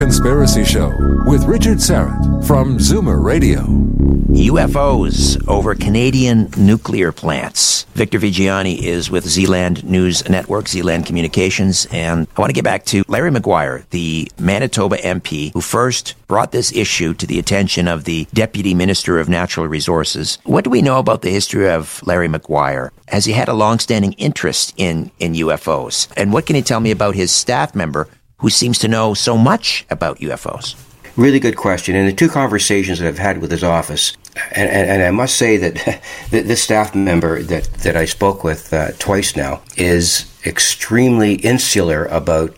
Conspiracy Show with Richard Syrett from Zoomer Radio. UFOs over Canadian nuclear plants. Victor Viggiani is with Zealand News Network, Zealand Communications, and I want to get back to Larry Maguire, the Manitoba MP who first brought this issue to the attention of the Deputy Minister of Natural Resources. What do we know about the history of Larry Maguire? Has he had a long-standing interest in UFOs? And what can you tell me about his staff member who seems to know so much about UFOs? Really good question. In the two conversations that I've had with his office, and I must say that this staff member that I spoke with twice now is extremely insular about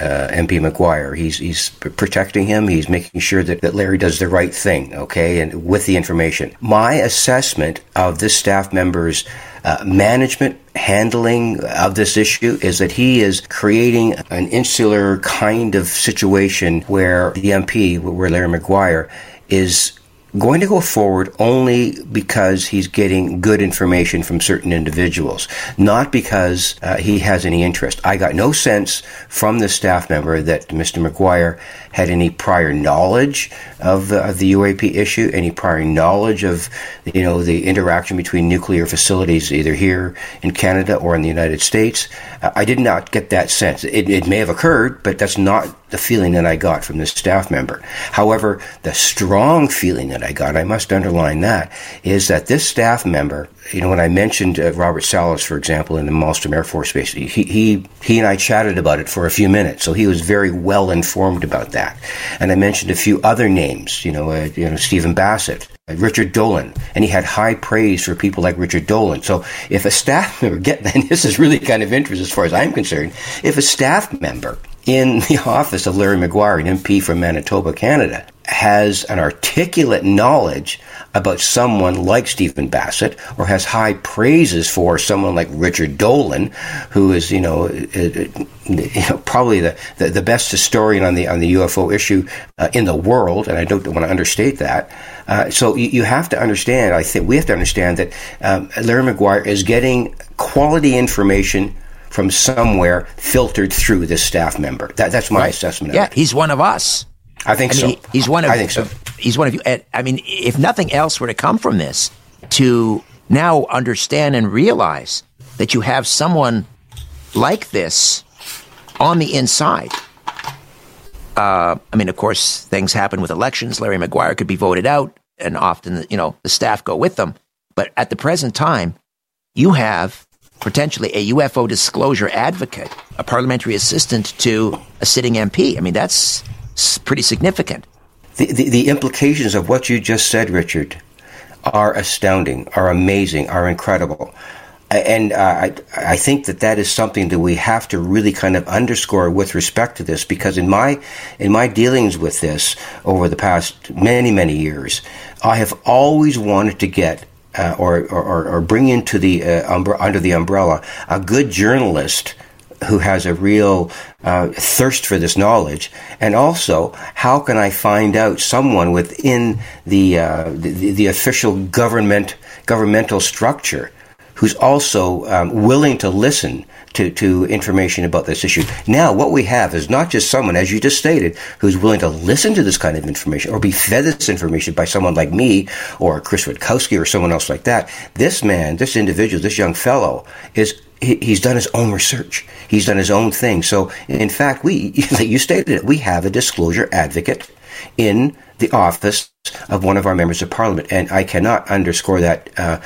MP Maguire. He's protecting him. He's making sure that Larry does the right thing, okay, and with the information. My assessment of this staff member's management handling of this issue is that he is creating an insular kind of situation where the MP, where Larry Maguire, is going to go forward only because he's getting good information from certain individuals, not because he has any interest. I got no sense from the staff member that Mr. Maguire had any prior knowledge of the UAP issue, any prior knowledge of, the interaction between nuclear facilities either here in Canada or in the United States. I did not get that sense. It may have occurred, but that's not the feeling that I got from this staff member. However, the strong feeling that I got, I must underline that, is that this staff member, when I mentioned Robert Salas, for example, in the Malmstrom Air Force Base, he and I chatted about it for a few minutes, so he was very well informed about that. And I mentioned a few other names, Stephen Bassett, Richard Dolan, and he had high praise for people like Richard Dolan. So if a staff member, and this is really kind of interesting as far as I'm concerned, if a staff member in the office of Larry Maguire, an MP from Manitoba, Canada, has an articulate knowledge about someone like Stephen Bassett, or has high praises for someone like Richard Dolan, who is, probably the best historian on the UFO issue in the world, and I don't want to understate that. So you have to understand, I think we have to understand that Larry Maguire is getting quality information from somewhere filtered through this staff member. That's my assessment of it. Yeah, he's one of us. I think so. I think so. He's one of you. I mean, if nothing else were to come from this, to now understand and realize that you have someone like this on the inside. Of course, things happen with elections. Larry Maguire could be voted out, and often, the staff go with them. But at the present time, you have potentially a UFO disclosure advocate, a parliamentary assistant to a sitting MP. I mean, that's pretty significant. The implications of what you just said, Richard, are astounding, are amazing, are incredible. And I think that is something that we have to really kind of underscore with respect to this, because in my dealings with this over the past many, many years, I have always wanted to get or bring into the under the umbrella a good journalist who has a real thirst for this knowledge, and also how can I find out someone within the official governmental structure who's also willing to listen to information about this issue. Now, what we have is not just someone, as you just stated, who's willing to listen to this kind of information or be fed this information by someone like me or Chris Rutkowski or someone else like that. This man, this individual, this young fellow he's done his own research. He's done his own thing. So, in fact, you stated it, we have a disclosure advocate in the office of one of our members of parliament, and I cannot underscore that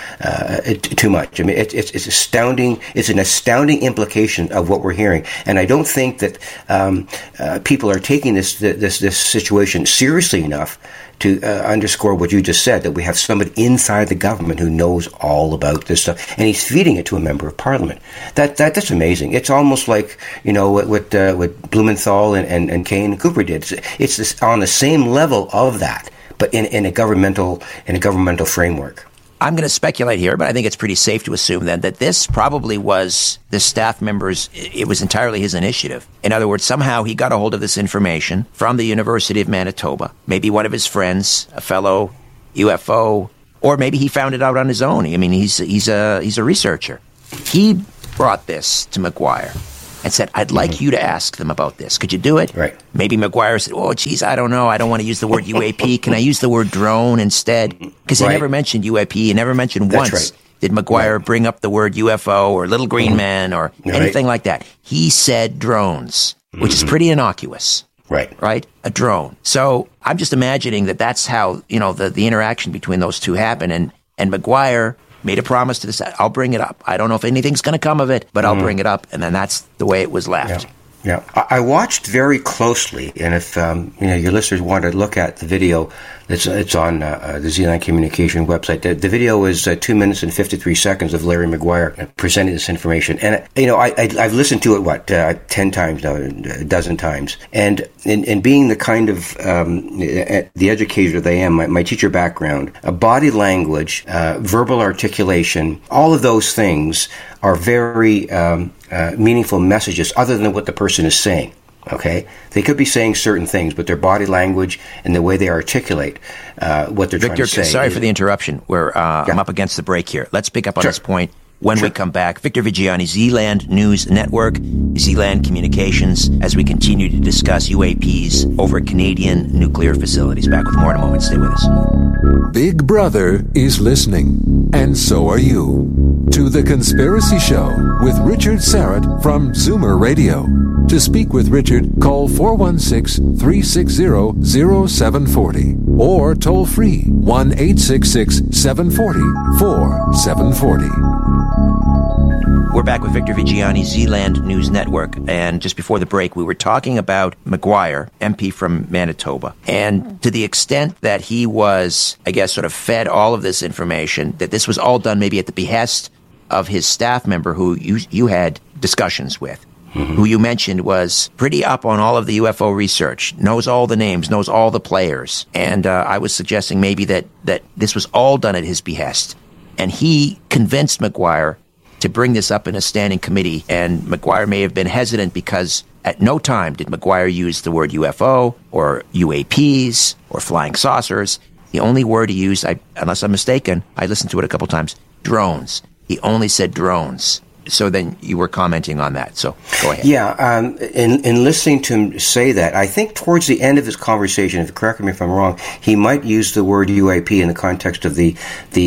too much. I mean, it's astounding. It's an astounding implication of what we're hearing, and I don't think that people are taking this situation seriously enough to underscore what you just said, that we have somebody inside the government who knows all about this stuff, and he's feeding it to a member of parliament. That's amazing. It's almost like, what Blumenthal and Kane and Cooper did. It's on the same level of that, but in a governmental framework. I'm going to speculate here, but I think it's pretty safe to assume then that this probably was the staff member's, it was entirely his initiative. In other words, somehow he got a hold of this information from the University of Manitoba, maybe one of his friends, a fellow UFO, or maybe he found it out on his own. I mean, he's a researcher. He brought this to Maguire. and said, I'd like you to ask them about this. Could you do it? Right. Maybe McGuire said, oh, geez, I don't know. I don't want to use the word UAP. Can I use the word drone instead? Because he never mentioned UAP. He never mentioned once did McGuire bring up the word UFO or little green man or anything like that. He said drones, which is pretty innocuous. Right? A drone. So I'm just imagining that that's how, the interaction between those two happened. And McGuire made a promise to this. I'll bring it up. I don't know if anything's going to come of it, but I'll bring it up. And then that's the way it was left. Yeah. I watched very closely, and if your listeners want to look at the video, it's on the Zealand Communication website. The video is 2 minutes and 53 seconds of Larry McGuire presenting this information, and I've listened to it 10 times now, a dozen times, and being the kind of the educator that I am, my teacher background, body language, verbal articulation, all of those things are very meaningful messages other than what the person is saying. Okay? They could be saying certain things, but their body language and the way they articulate what they're trying to say. Victor, sorry for the interruption. I'm up against the break here. Let's pick up on this point when we come back. Victor Viggiani, Zealand News Network, Zealand Communications, as we continue to discuss UAPs over Canadian nuclear facilities. Back with more in a moment. Stay with us. Big Brother is listening, and so are you, to The Conspiracy Show with Richard Syrett from Zoomer Radio. To speak with Richard, call 416-360-0740 or toll free 1-866-740-4740. We're back with Victor Viggiani, Zealand News Network, and just before the break, we were talking about McGuire, MP from Manitoba, and to the extent that he was, I guess, sort of fed all of this information, that this was all done maybe at the behest of his staff member who you had discussions with. Who you mentioned was pretty up on all of the UFO research, knows all the names, knows all the players. And I was suggesting maybe that this was all done at his behest. And he convinced McGuire to bring this up in a standing committee. And McGuire may have been hesitant because at no time did McGuire use the word UFO or UAPs or flying saucers. The only word he used, unless I'm mistaken, I listened to it a couple times, drones. He only said drones. So then you were commenting on that. So go ahead. Yeah, in listening to him say that, I think towards the end of his conversation, if correct me if I'm wrong, he might use the word UAP in the context of the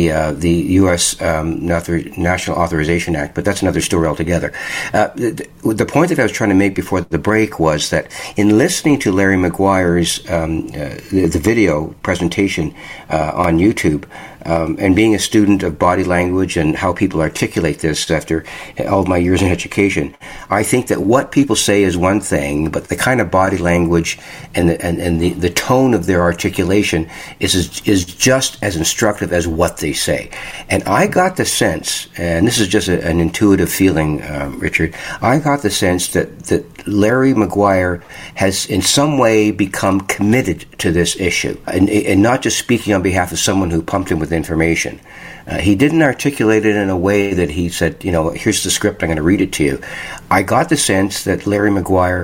U.S. National Authorization Act, but that's another story altogether. The point that I was trying to make before the break was that in listening to Larry McGuire's the video presentation on YouTube, and being a student of body language and how people articulate this after all of my years in education, I think that what people say is one thing, but the kind of body language and the tone of their articulation is just as instructive as what they say. And I got the sense, and this is just an intuitive feeling, Richard, I got the sense that Larry McGuire has in some way become committed to this issue, and not just speaking on behalf of someone who pumped him with information. He didn't articulate it in a way that he said, here's the script, I'm going to read it to you. I got the sense that Larry McGuire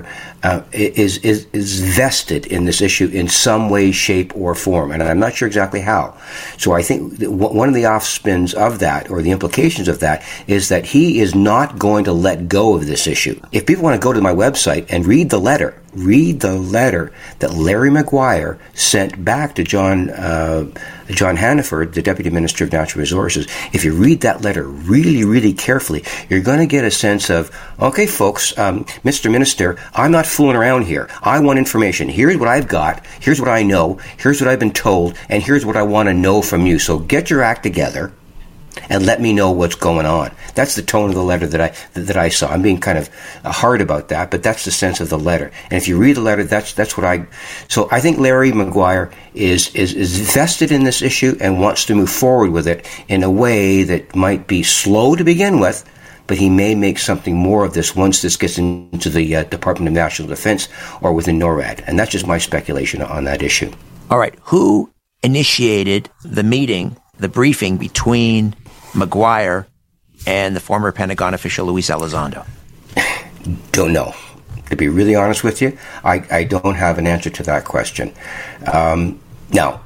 is vested in this issue in some way, shape, or form, and I'm not sure exactly how. So I think that one of the offspins of that, or the implications of that, is that he is not going to let go of this issue. If people want to go to my website and read the letter that Larry McGuire sent back to John Hannaford, the Deputy Minister of Natural Resources, if you read that letter really, really carefully, you're going to get a sense of, okay, folks, Mr. Minister, I'm not fooling around here. I want information. Here's what I've got. Here's what I know. Here's what I've been told. And here's what I want to know from you. So get your act together and let me know what's going on. That's the tone of the letter that I saw. I'm being kind of hard about that, but that's the sense of the letter. And if you read the letter, that's what so I think Larry McGuire is vested in this issue and wants to move forward with it in a way that might be slow to begin with, but he may make something more of this once this gets into the Department of National Defense or within NORAD. And that's just my speculation on that issue. All right. Who initiated the meeting, the briefing between McGuire and the former Pentagon official Luis Elizondo? Don't know. To be really honest with you, I don't have an answer to that question. Now,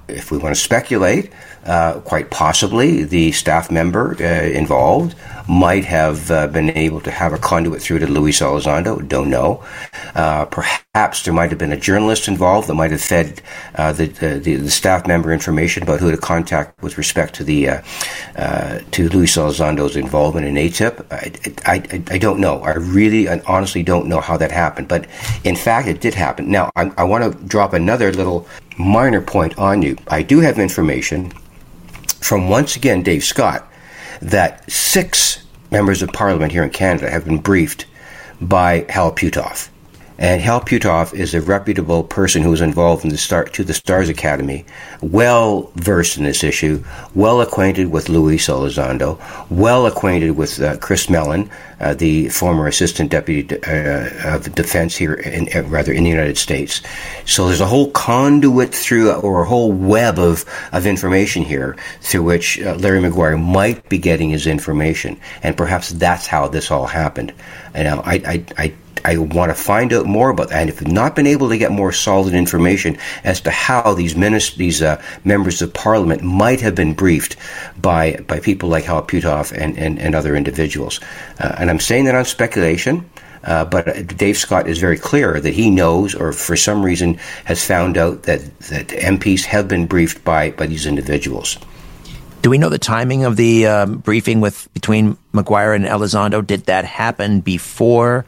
if we want to speculate, quite possibly the staff member involved might have been able to have a conduit through to Luis Elizondo. Don't know. Perhaps there might have been a journalist involved that might have fed the staff member information about who to contact with respect to to Luis Elizondo's involvement in ATIP. I don't know. I really and honestly don't know how that happened. But in fact, it did happen. Now, I want to drop another little minor point on you. I do have information from, once again, Dave Scott, that 6 members of Parliament here in Canada have been briefed by Hal Puthoff. And Hal Puthoff is a reputable person who was involved in the Stars Academy, well versed in this issue, well acquainted with Luis Elizondo, well acquainted with Chris Mellon, the former Assistant Deputy of Defense here in the United States. So there's a whole conduit or a whole web of information here through which Larry Maguire might be getting his information, and perhaps that's how this all happened. And I want to find out more about that, and if we've not been able to get more solid information as to how these members of Parliament might have been briefed by people like Hal Puthoff and other individuals. And I'm saying that on speculation, but Dave Scott is very clear that he knows, or for some reason has found out, that MPs have been briefed by these individuals. Do we know the timing of the briefing between Maguire and Elizondo? Did that happen before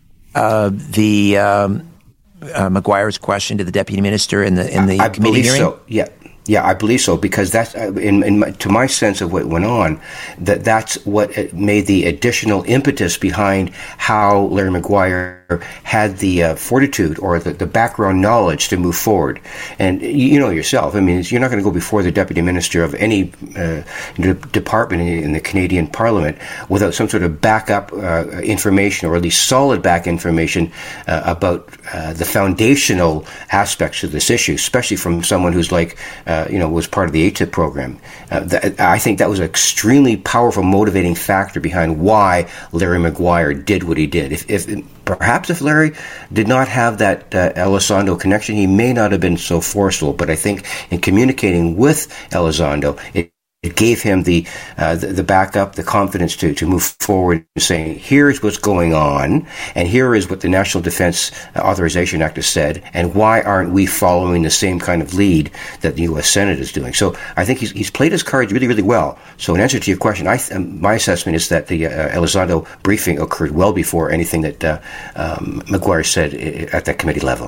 Maguire's question to the deputy minister in the committee hearing? So. Yeah, I believe so, because that's to my sense of what went on, that's what made the additional impetus behind how Larry Maguire had the fortitude or the background knowledge to move forward. And you know yourself, I mean, you're not going to go before the deputy minister of any department in the Canadian Parliament without some sort of backup information, or at least solid back information about the foundational aspects of this issue, especially from someone who's was part of the ATIP program. I think that was an extremely powerful motivating factor behind why Larry Maguire did what he did. Perhaps if Larry did not have that Elizondo connection, he may not have been so forceful. But I think in communicating with Elizondo, it gave him the backup, the confidence to move forward and saying, here's what's going on, and here is what the National Defense Authorization Act has said, and why aren't we following the same kind of lead that the U.S. Senate is doing? So I think he's played his cards really, really well. So in answer to your question, my assessment is that the Elizondo briefing occurred well before anything that Maguire said at that committee level.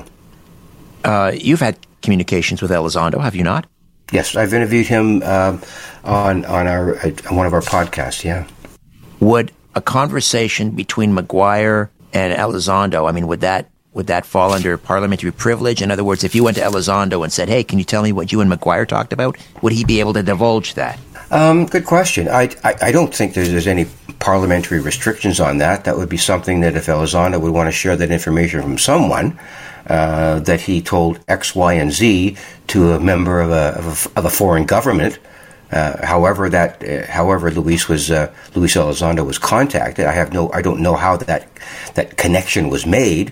You've had communications with Elizondo, have you not? Yes, I've interviewed him on one of our podcasts. Yeah. Would a conversation between Maguire and Elizondo, I mean, would that fall under parliamentary privilege? In other words, if you went to Elizondo and said, "Hey, can you tell me what you and Maguire talked about?" would he be able to divulge that? Good question. I don't think there's any parliamentary restrictions on that. That would be something that if Elizondo would want to share that information from someone, that he told X, Y, and Z to a member of a foreign government. However Luis Elizondo was contacted, I don't know how that connection was made.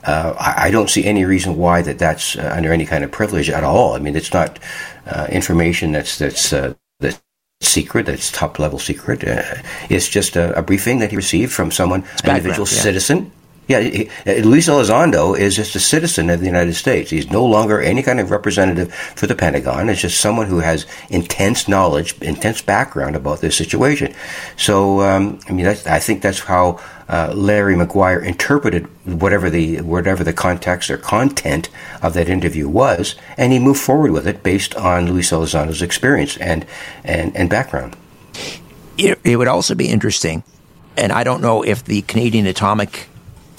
I don't see any reason why that's under any kind of privilege at all. I mean, it's not information that's secret, that's top level secret. It's just a briefing that he received from an individual citizen. Yeah, Luis Elizondo is just a citizen of the United States. He's no longer any kind of representative for the Pentagon. It's just someone who has intense knowledge, intense background about this situation. So, I think that's how Larry Maguire interpreted whatever the context or content of that interview was, and he moved forward with it based on Luis Elizondo's experience and background. It would also be interesting, and I don't know if the Canadian Atomic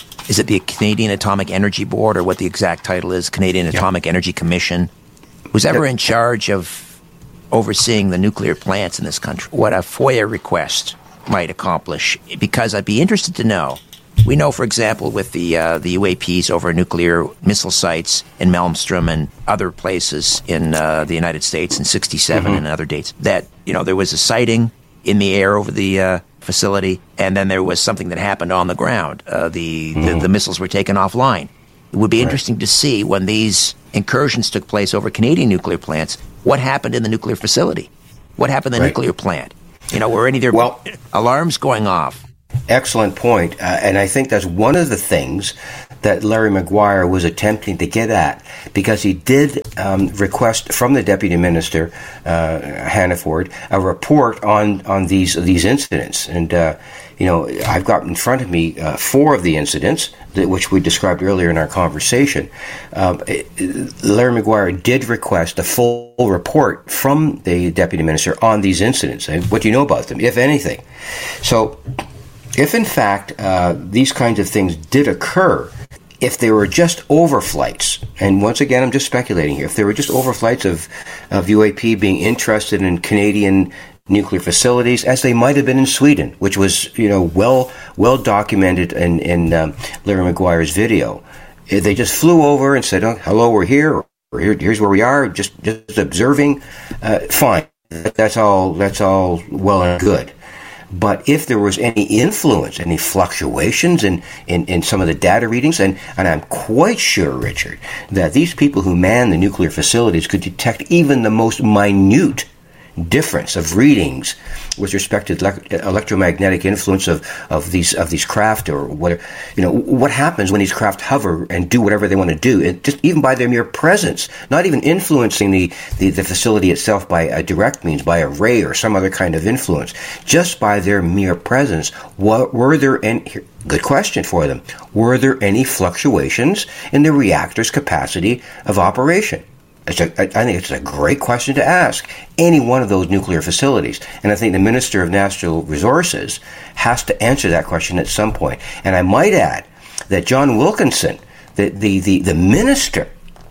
Energy Board, or what the exact title is, Canadian Atomic Energy Commission, was ever in charge of overseeing the nuclear plants in this country, what a FOIA request might accomplish. Because I'd be interested to know. We know, for example, with the UAPs over nuclear missile sites in Malmstrom and other places in the United States in 1967 and other dates, that there was a sighting in the air over the facility, and then there was something that happened on the ground. The missiles were taken offline. It would be interesting to see, when these incursions took place over Canadian nuclear plants, what happened in the nuclear facility? What happened in the nuclear plant? Were any of their alarms going off? Excellent point. And I think that's one of the things that Larry Maguire was attempting to get at, because he did request from the Deputy Minister, Hannaford, a report on these incidents. And, I've got in front of me 4 of the incidents, which we described earlier in our conversation. Larry Maguire did request a full report from the Deputy Minister on these incidents. And what do you know about them, if anything? So, if in fact these kinds of things did occur, if they were just overflights, and once again I'm just speculating here, if they were just overflights of UAP being interested in Canadian nuclear facilities, as they might have been in Sweden, which was well documented in Larry Maguire's video, they just flew over and said, "Oh, hello, we're here. Here's where we are. Just observing." Fine, that's all well and good. But if there was any influence, any fluctuations in some of the data readings, and I'm quite sure, Richard, that these people who man the nuclear facilities could detect even the most minute difference of readings with respect to electromagnetic influence of these craft, or whatever. What happens when these craft hover and do whatever they want to do, just even by their mere presence, not even influencing the facility itself by a direct means, by a ray or some other kind of influence, just by their mere presence. Were there any, good question for them, were there any fluctuations in the reactor's capacity of operation? I think it's a great question to ask any one of those nuclear facilities. And I think the Minister of Natural Resources has to answer that question at some point. And I might add that John Wilkinson, the minister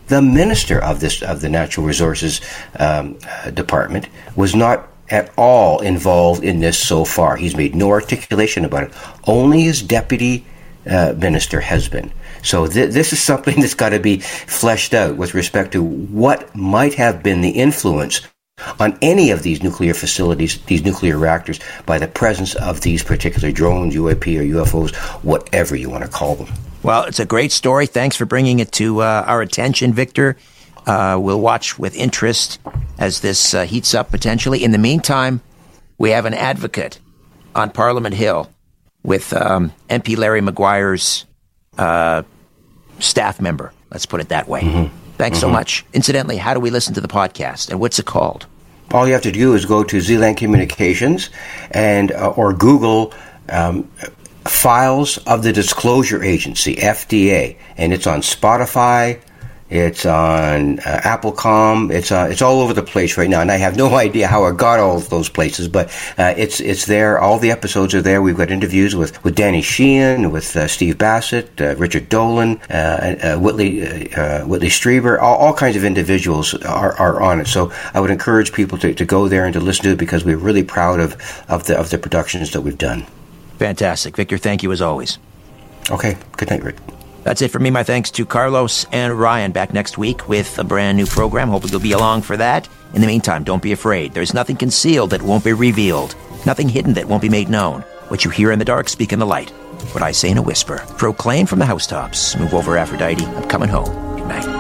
of the Natural Resources Department, was not at all involved in this so far. He's made no articulation about it. Only his deputy minister has been. So this is something that's got to be fleshed out with respect to what might have been the influence on any of these nuclear facilities, these nuclear reactors, by the presence of these particular drones, UAP or UFOs, whatever you want to call them. Well, it's a great story. Thanks for bringing it to our attention, Victor. We'll watch with interest as this heats up potentially. In the meantime, we have an advocate on Parliament Hill with MP Larry Maguire's staff member. Let's put it that way. Mm-hmm. Thanks so much. Incidentally, how do we listen to the podcast, and what's it called? All you have to do is go to Zealand Communications and or Google Files of the Disclosure Agency, FDA, and it's on Spotify. It's on Applecom. It's all over the place right now, and I have no idea how I got all of those places, but it's there. All the episodes are there. We've got interviews with Danny Sheehan, with Steve Bassett, Richard Dolan, Whitley Strieber. All kinds of individuals are on it. So I would encourage people to go there and to listen to it, because we're really proud of the productions that we've done. Fantastic, Victor. Thank you as always. Okay. Good night, Rick. That's it for me. My thanks to Carlos and Ryan. Back next week with a brand new program. Hopefully you'll be along for that. In the meantime, don't be afraid. There's nothing concealed that won't be revealed. Nothing hidden that won't be made known. What you hear in the dark, speak in the light. What I say in a whisper. Proclaim from the housetops. Move over, Aphrodite. I'm coming home. Good night.